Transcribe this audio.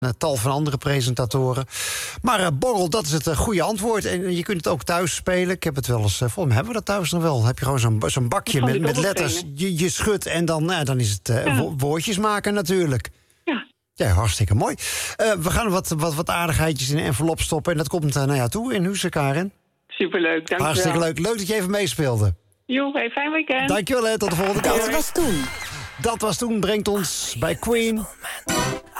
tal van andere presentatoren. Maar borrel, dat is het goede antwoord. En je kunt het ook thuis spelen. Ik heb het wel eens... volgens mij hebben we dat thuis nog wel. Heb je gewoon zo'n bakje met letters. Je schudt en dan is het woordjes maken natuurlijk. Ja, hartstikke mooi. We gaan wat aardigheidjes in een envelop stoppen. En dat komt naar jou toe in Huizen, Karin. Superleuk, dankjewel. Hartstikke leuk. Leuk dat je even meespeelde. Jo, hey, fijn weekend. Dankjewel, tot de volgende keer. Dat was toen. Dat was toen, brengt ons bij Queen.